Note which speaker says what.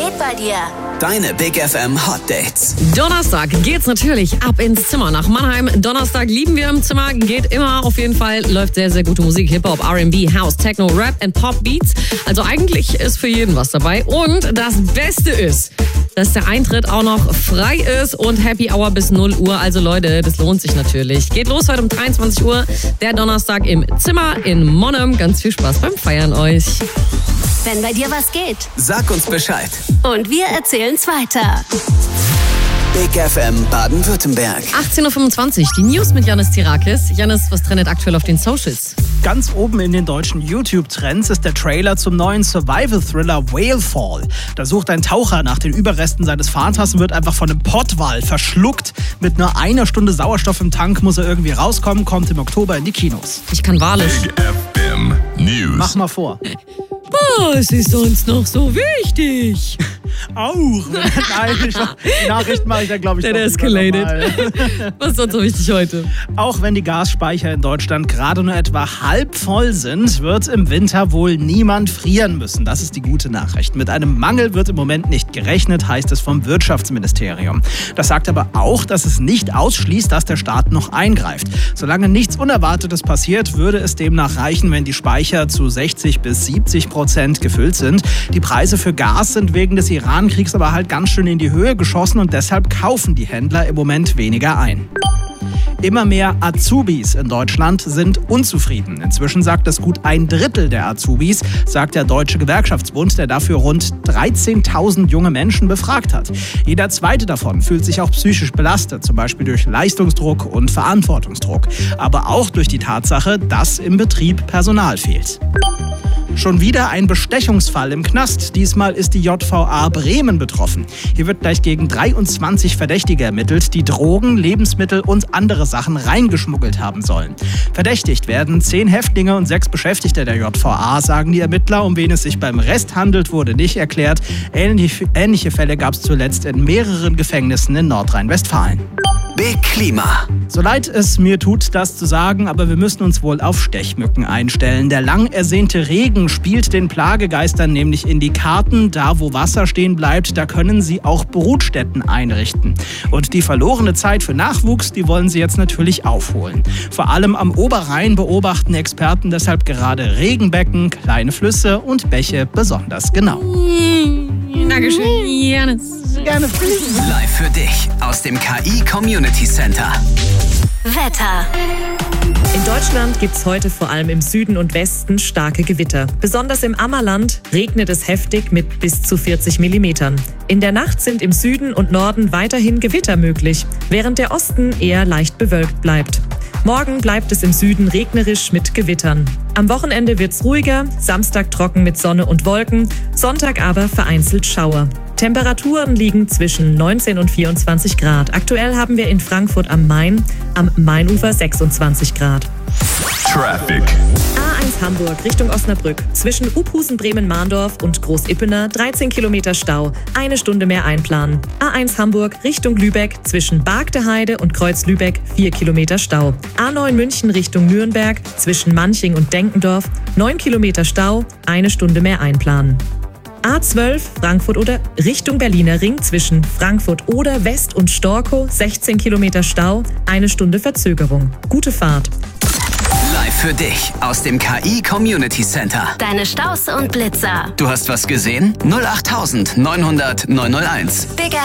Speaker 1: geht bei dir?
Speaker 2: Deine Big FM Hot Dates.
Speaker 3: Donnerstag geht's natürlich ab ins Zimmer nach Mannheim. Donnerstag lieben wir im Zimmer, geht immer auf jeden Fall. Läuft sehr, sehr gute Musik, Hip-Hop, R&B, House, Techno, Rap und Pop-Beats. Also eigentlich ist für jeden was dabei. Und das Beste ist, dass der Eintritt auch noch frei ist und Happy Hour bis 0 Uhr. Also Leute, das lohnt sich natürlich. Geht los heute um 23 Uhr, der Donnerstag im Zimmer in Monheim. Ganz viel Spaß beim Feiern euch.
Speaker 1: Wenn bei dir was geht.
Speaker 2: Sag uns Bescheid.
Speaker 1: Und wir erzählen's weiter.
Speaker 2: Big FM Baden-Württemberg.
Speaker 3: 18.25 Uhr, die News mit Janis Tirakis. Janis, was trendet aktuell auf den Socials?
Speaker 4: Ganz oben in den deutschen YouTube-Trends ist der Trailer zum neuen Survival-Thriller Whalefall. Da sucht ein Taucher nach den Überresten seines Vaters und wird einfach von einem Pottwal verschluckt. Mit nur einer Stunde Sauerstoff im Tank muss er irgendwie rauskommen, kommt im Oktober in die Kinos.
Speaker 3: Ich kann Walisch.
Speaker 5: Big FM News.
Speaker 4: Mach mal vor.
Speaker 3: Was ist sonst noch so wichtig?
Speaker 4: Auch. Nein, die Nachrichten mache ich dann, glaube ich,
Speaker 3: That
Speaker 4: doch
Speaker 3: escalated.
Speaker 4: normal.
Speaker 3: Was ist sonst so wichtig heute?
Speaker 4: Auch wenn die Gasspeicher in Deutschland gerade nur etwa halb voll sind, wird im Winter wohl niemand frieren müssen. Das ist die gute Nachricht. Mit einem Mangel wird im Moment nicht gerechnet, heißt es vom Wirtschaftsministerium. Das sagt aber auch, dass es nicht ausschließt, dass der Staat noch eingreift. Solange nichts Unerwartetes passiert, würde es demnach reichen, wenn die Speicher zu 60-70% gefüllt sind. Die Preise für Gas sind wegen des Iran-Kriegs aber halt ganz schön in die Höhe geschossen und deshalb kaufen die Händler im Moment weniger ein. Immer mehr Azubis in Deutschland sind unzufrieden. Inzwischen sagt es gut 1/3 der Azubis, sagt der Deutsche Gewerkschaftsbund, der dafür rund 13.000 junge Menschen befragt hat. Jeder zweite davon fühlt sich auch psychisch belastet, zum Beispiel durch Leistungsdruck und Verantwortungsdruck. Aber auch durch die Tatsache, dass im Betrieb Personal fehlt. Schon wieder ein Bestechungsfall im Knast. Diesmal ist die JVA Bremen betroffen. Hier wird gleich gegen 23 Verdächtige ermittelt, die Drogen, Lebensmittel und andere Sachen reingeschmuggelt haben sollen. Verdächtigt werden 10 Häftlinge und 6 Beschäftigte der JVA, sagen die Ermittler. Um wen es sich beim Rest handelt, wurde nicht erklärt. Ähnliche Fälle gab es zuletzt in mehreren Gefängnissen in Nordrhein-Westfalen.
Speaker 2: Big Klima.
Speaker 4: So leid es mir tut, das zu sagen, aber wir müssen uns wohl auf Stechmücken einstellen. Der lang ersehnte Regen spielt den Plagegeistern nämlich in die Karten. Da, wo Wasser stehen bleibt, da können sie auch Brutstätten einrichten. Und die verlorene Zeit für Nachwuchs, die wollen sie jetzt natürlich aufholen. Vor allem am Oberrhein beobachten Experten deshalb gerade Regenbecken, kleine Flüsse und Bäche besonders genau.
Speaker 3: Dankeschön, Janis.
Speaker 4: Gerne.
Speaker 2: Live für dich aus dem KI Community Center.
Speaker 1: Wetter.
Speaker 6: In Deutschland gibt es heute vor allem im Süden und Westen starke Gewitter. Besonders im Ammerland regnet es heftig mit bis zu 40 Millimetern. In der Nacht sind im Süden und Norden weiterhin Gewitter möglich, während der Osten eher leicht bewölkt bleibt. Morgen bleibt es im Süden regnerisch mit Gewittern. Am Wochenende wird's ruhiger, Samstag trocken mit Sonne und Wolken, Sonntag aber vereinzelt Schauer. Temperaturen liegen zwischen 19 und 24 Grad. Aktuell haben wir in Frankfurt am Main, am Mainufer 26 Grad.
Speaker 5: Traffic.
Speaker 6: A1 Hamburg Richtung Osnabrück. Zwischen Uphusen, Bremen-Mahndorf und Groß-Ippener 13 Kilometer Stau. 1 Stunde mehr einplanen. A1 Hamburg Richtung Lübeck. Zwischen Bargteheide und Kreuz-Lübeck 4 Kilometer Stau. A9 München Richtung Nürnberg. Zwischen Manching und Denkendorf 9 Kilometer Stau. 1 Stunde mehr einplanen. A12 Frankfurt oder Richtung Berliner Ring zwischen Frankfurt oder West und Storkow 16 Kilometer Stau, 1 Stunde Verzögerung. Gute Fahrt.
Speaker 2: Live für dich aus dem KI Community Center.
Speaker 1: Deine Staus und Blitzer.
Speaker 2: Du hast was gesehen? 08900 901.
Speaker 1: Big